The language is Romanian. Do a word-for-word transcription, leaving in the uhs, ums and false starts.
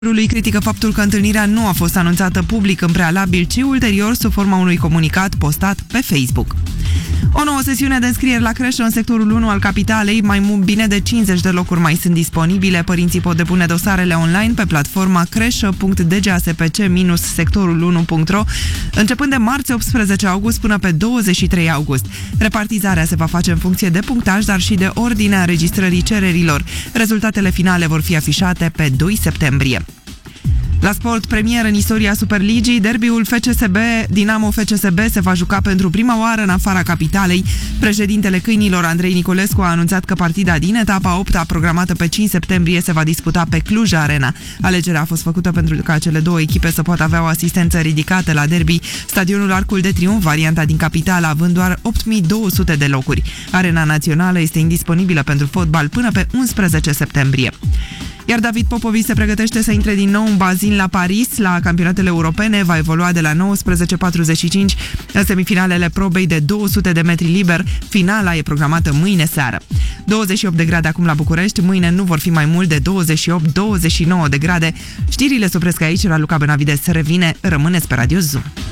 Lui critică faptul că întâlnirea nu a fost anunțată public în prealabil, ci ulterior sub forma unui comunicat postat pe Facebook. O nouă sesiune de înscrieri la creșă în sectorul unu al capitalei, mai mult bine de cincizeci de locuri mai sunt disponibile. Părinții pot depune dosarele online pe platforma creșă punct d g a s p c sectorul unu punct r o începând de marți optsprezece august până pe douăzeci și trei august. Repartizarea se va face în funcție de punctaj, dar și de ordinea înregistrării cererilor. Rezultatele finale vor fi afișate pe doi septembrie. La sport, premier în istoria Superligii, derbiul F C S B Dinamo F C S B se va juca pentru prima oară în afara capitalei. Președintele câinilor, Andrei Niculescu, a anunțat că partida din etapa a opta, programată pe cinci septembrie, se va disputa pe Cluj Arena. Alegerea a fost făcută pentru ca cele două echipe să poată avea o asistență ridicată la derby. Stadionul Arcul de Triunf, varianta din capitală, având doar opt mii două sute de locuri. Arena națională este indisponibilă pentru fotbal până pe unsprezece septembrie. Iar David Popovici se pregătește să intre din nou în bazin la Paris, la campionatele europene. Va evolua de la nouăsprezece patruzeci și cinci în semifinalele probei de două sute de metri liber. Finala e programată mâine seară. douăzeci și opt de grade acum la București, mâine nu vor fi mai mult de douăzeci și opt douăzeci și nouă de grade. Știrile se opresc aici, Raluca Benavides revine, rămâneți pe Radio Zoom.